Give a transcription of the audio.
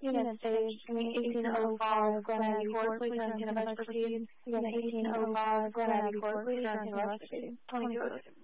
Unit stage, 1805 Glen Abbey Court, please turn to the proceed. Unit 1805 Glen Abbey Court, please turn to the proceed. 2206.